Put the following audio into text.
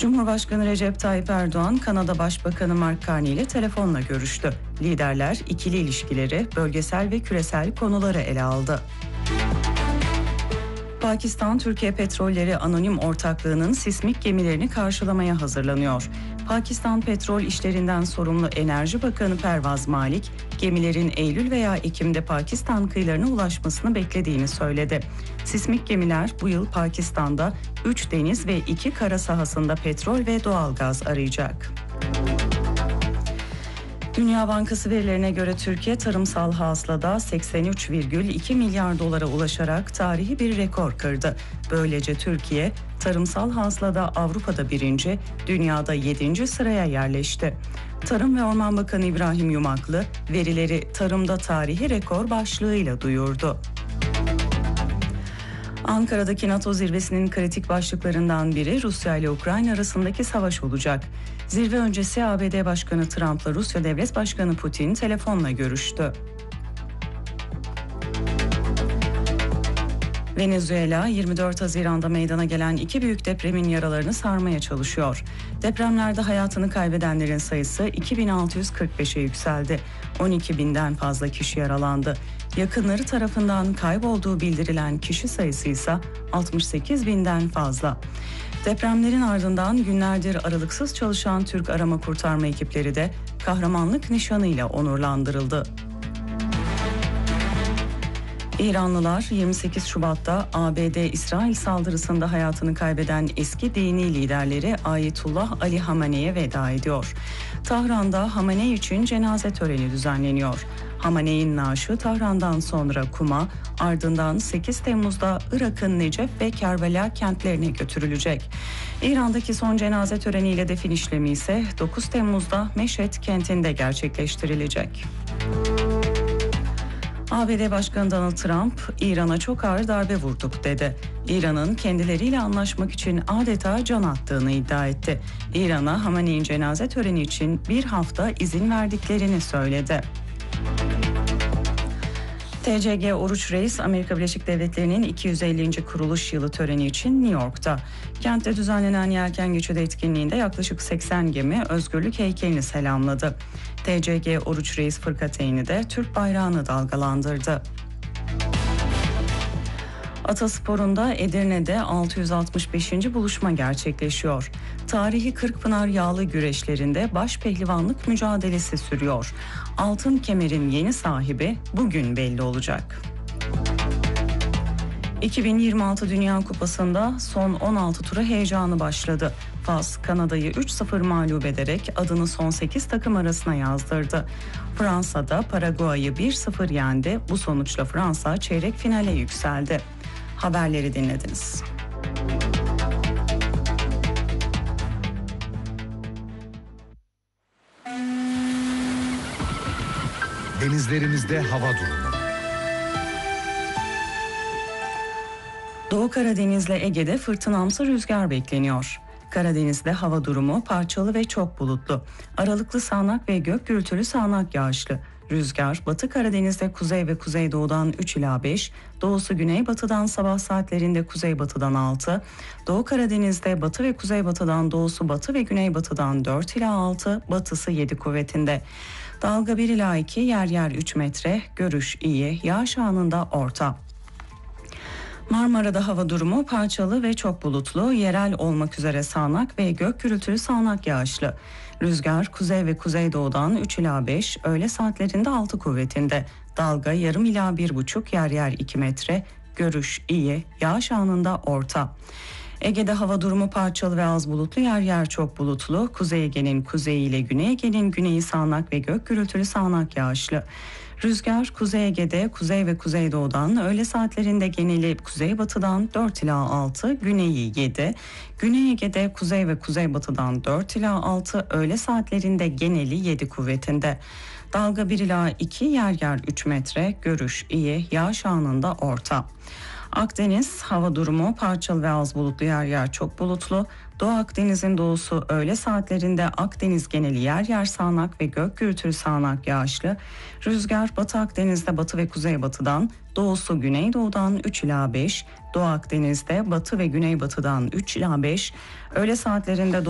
Cumhurbaşkanı Recep Tayyip Erdoğan, Kanada Başbakanı Mark Carney ile telefonla görüştü. Liderler ikili ilişkileri, bölgesel ve küresel konuları ele aldı. Pakistan, Türkiye Petrolleri Anonim Ortaklığı'nın sismik gemilerini karşılamaya hazırlanıyor. Pakistan Petrol İşlerinden sorumlu Enerji Bakanı Pervaz Malik, gemilerin Eylül veya Ekim'de Pakistan kıyılarına ulaşmasını beklediğini söyledi. Sismik gemiler bu yıl Pakistan'da 3 deniz ve 2 kara sahasında petrol ve doğalgaz arayacak. Dünya Bankası verilerine göre Türkiye tarımsal hasılada 83,2 milyar dolara ulaşarak tarihi bir rekor kırdı. Böylece Türkiye tarımsal hasılada Avrupa'da 1. dünyada 7. sıraya yerleşti. Tarım ve Orman Bakanı İbrahim Yumaklı verileri tarımda tarihi rekor başlığıyla duyurdu. Ankara'daki NATO zirvesinin kritik başlıklarından biri Rusya ile Ukrayna arasındaki savaş olacak. Zirve öncesi ABD Başkanı Trump'la Rusya Devlet Başkanı Putin telefonla görüştü. Venezuela, 24 Haziran'da meydana gelen 2 büyük depremin yaralarını sarmaya çalışıyor. Depremlerde hayatını kaybedenlerin sayısı 2645'e yükseldi. 12.000'den fazla kişi yaralandı. Yakınları tarafından kaybolduğu bildirilen kişi sayısı ise 68.000'den fazla. Depremlerin ardından günlerdir aralıksız çalışan Türk arama kurtarma ekipleri de kahramanlık nişanıyla onurlandırıldı. İranlılar 28 Şubat'ta ABD-İsrail saldırısında hayatını kaybeden eski dini liderleri Ayetullah Ali Hamene'ye veda ediyor. Tahran'da Hamene için cenaze töreni düzenleniyor. Hamene'nin naaşı Tahran'dan sonra Kum'a, ardından 8 Temmuz'da Irak'ın Necef ve Kerbela kentlerine götürülecek. İran'daki son cenaze töreniyle defin işlemi ise 9 Temmuz'da Meşhed kentinde gerçekleştirilecek. ABD Başkanı Donald Trump, İran'a çok ağır darbe vurduk dedi. İran'ın kendileriyle anlaşmak için adeta can attığını iddia etti. İran'a Hamene'nin cenaze töreni için bir hafta izin verdiklerini söyledi. TCG Oruç Reis, Amerika Birleşik Devletleri'nin 250. kuruluş yılı töreni için New York'ta. Kentte düzenlenen yelken geçidi etkinliğinde yaklaşık 80 gemi özgürlük heykelini selamladı. TCG Oruç Reis fırkateyni de Türk bayrağını dalgalandırdı. Ataspor'unda Edirne'de 665. buluşma gerçekleşiyor. Tarihi Kırkpınar yağlı güreşlerinde baş pehlivanlık mücadelesi sürüyor. Altın kemerin yeni sahibi bugün belli olacak. 2026 Dünya Kupası'nda son 16 tura heyecanı başladı. Fas, Kanada'yı 3-0 mağlup ederek adını son 8 takım arasına yazdırdı. Fransa'da Paraguay'ı 1-0 yendi. Bu sonuçla Fransa çeyrek finale yükseldi. Haberleri dinlediniz. Denizlerimizde hava durumu. Doğu Karadeniz'le Ege'de fırtınamsı rüzgar bekleniyor. Karadeniz'de hava durumu parçalı ve çok bulutlu. Aralıklı sağanak ve gök gürültülü sağanak yağışlı. Rüzgar Batı Karadeniz'de kuzey ve kuzeydoğudan 3 ila 5, doğusu güneybatıdan sabah saatlerinde kuzeybatıdan 6, Doğu Karadeniz'de batı ve kuzeybatıdan doğusu batı ve güneybatıdan 4 ila 6, batısı 7 kuvvetinde. Dalga 1 ila 2, yer yer 3 metre, görüş iyi, yağış anında orta. Marmara'da hava durumu parçalı ve çok bulutlu, yerel olmak üzere sağanak ve gök gürültülü sağanak yağışlı. Rüzgar kuzey ve kuzeydoğudan 3 ila 5, öğle saatlerinde 6 kuvvetinde. Dalga yarım ila 1,5, yer yer 2 metre, görüş iyi, yağış anında orta. Ege'de hava durumu parçalı ve az bulutlu, yer yer çok bulutlu. Kuzey Ege'nin kuzeyi ile Güney Ege'nin güneyi sağanak ve gök gürültülü sağanak yağışlı. Rüzgar Kuzey Ege'de kuzey ve kuzeydoğudan, öğle saatlerinde geneli kuzeybatıdan 4 ila 6, güneyi 7. Güney Ege'de kuzey ve kuzeybatıdan 4 ila 6, öğle saatlerinde geneli 7 kuvvetinde. Dalga 1 ila 2, yer yer 3 metre, görüş iyi, yağış anında orta. Akdeniz hava durumu parçalı ve az bulutlu, yer yer çok bulutlu. Doğu Akdeniz'in doğusu öğle saatlerinde Akdeniz geneli yer yer sağanak ve gök gürültülü sağanak yağışlı. Rüzgar Batı Akdeniz'de batı ve kuzeybatıdan, doğusu güneydoğudan 3 ila 5, Doğu Akdeniz'de batı ve güneybatıdan 3 ila 5, öğle saatlerinde